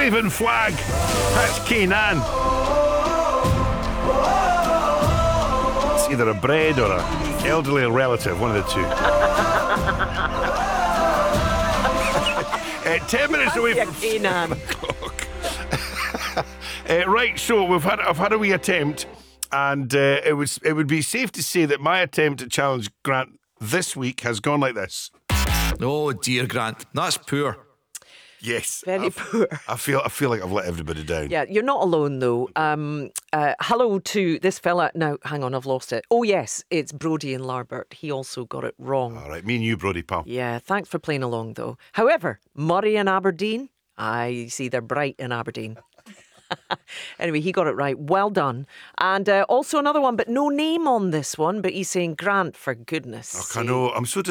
waving flag. That's Keenan. It's either a bread or a elderly relative, one of the two. 10 minutes away from Keenan. 7 o'clock. Right, so I've had a wee attempt, and it would be safe to say that my attempt to challenge Grant this week has gone like this. Oh dear, Grant, that's poor. Yes, Very poor. I feel like I've let everybody down. Yeah, you're not alone though. Hello to this fella. Now, hang on, I've lost it. Oh yes, it's Brodie in Larbert. He also got it wrong. All right, me and you, Brodie, pal. Yeah, thanks for playing along though. However, Murray in Aberdeen, I see they're bright in Aberdeen. Anyway, he got it right. Well done. And also another one, but no name on this one. But he's saying, Grant, for goodness sake. I know. I'm so